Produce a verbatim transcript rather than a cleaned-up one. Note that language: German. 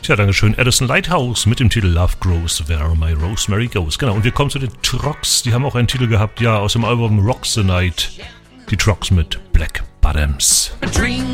Tja, dankeschön. Addison Lighthouse mit dem Titel Love Grows Where My Rosemary Goes. Genau, und wir kommen zu den Trucks. Die haben auch einen Titel gehabt, ja, aus dem Album Rock the Night. Die Trucks mit Black Bottoms. A dream